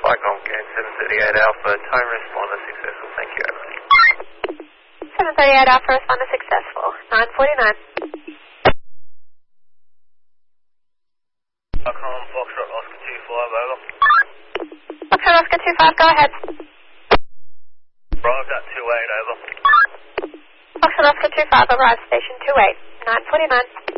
Cyclone Can 738 Alpha, time responder successful, thank you, over. 738 Alpha, responder successful, 949. Cyclone Foxtrot Oscar 25, over. Foxtrot Oscar 25, go ahead. Arrived at 28, over. Foxtrot Oscar 25, arrived station 28, 949.